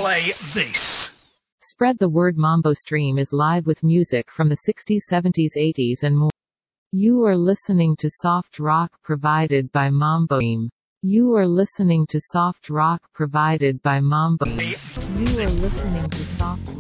play this. Spread the word. Mambo Stream is live with music from the 60s, 70s, 80s and more. You are listening to soft rock provided by Mambo Stream. You are listening to soft rock provided by Mambo. You are listening to soft rock.